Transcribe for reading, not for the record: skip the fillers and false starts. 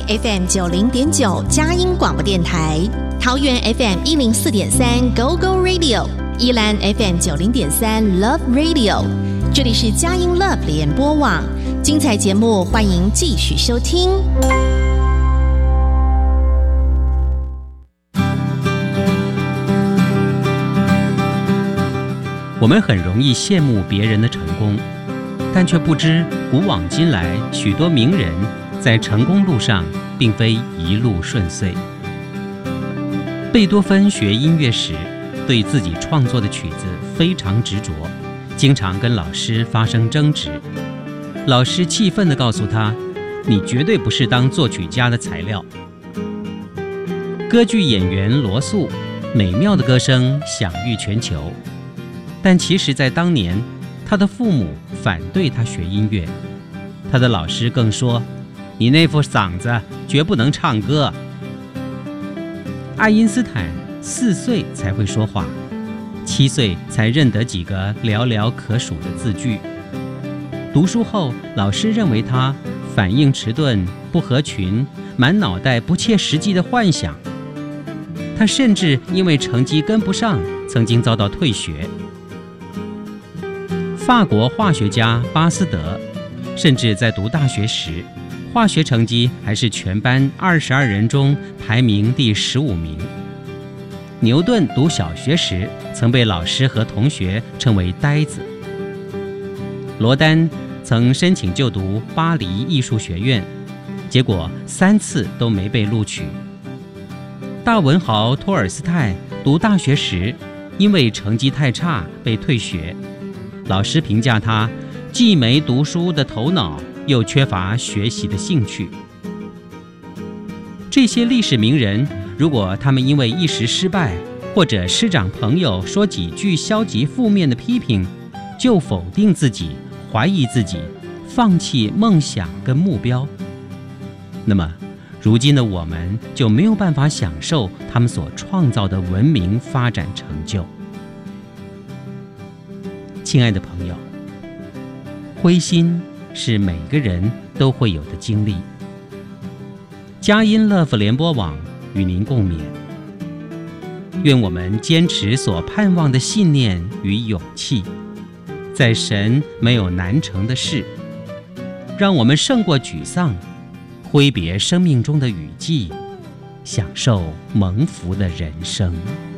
FM 90.9佳音广播电台，桃园 FM 104.3 Go Go Radio， 宜兰 FM 90.3 Love Radio。这里是佳音 Love 联播网，精彩节目欢迎继续收听。 我们很容易羡慕别人的成功，但却不知古往今来许多名人在成功路上并非一路顺遂。贝多芬学音乐时，对自己创作的曲子非常执着，经常跟老师发生争执。老师气愤地告诉他：“你绝对不是当作曲家的材料。”歌剧演员罗素美妙的歌声享誉全球，但其实在当年，他的父母反对他学音乐，他的老师更说：“你那副嗓子绝不能唱歌。”爱因斯坦4岁才会说话，7岁才认得几个寥寥可数的字句。读书后，老师认为他反应迟钝、不合群，满脑袋不切实际的幻想。他甚至因为成绩跟不上，曾经遭到退学。法国化学家巴斯德甚至在读大学时，化学成绩还是全班22人中排名第15名。牛顿读小学时，曾被老师和同学称为呆子。罗丹曾申请就读巴黎艺术学院，结果3次都没被录取。大文豪托尔斯泰读大学时，因为成绩太差被退学，老师评价他既没读书的头脑，又缺乏学习的兴趣。这些历史名人，如果他们因为一时失败，或者师长朋友说几句消极负面的批评，就否定自己，怀疑自己，放弃梦想跟目标，那么如今的我们就没有办法享受他们所创造的文明发展成就。亲爱的朋友，灰心是每个人都会有的经历。佳音 Love 联播网与您共勉，愿我们坚持所盼望的信念与勇气，在神没有难成的事，让我们胜过沮丧，挥别生命中的雨季，享受蒙福的人生。